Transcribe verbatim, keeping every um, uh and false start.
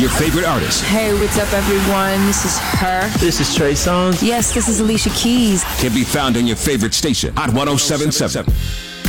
Your favorite artist Hey, what's up, everyone? This is her. This is Trey Songz. Yes, this is Alicia Keys. can be found on your favorite station, Hot ten seventy-seven.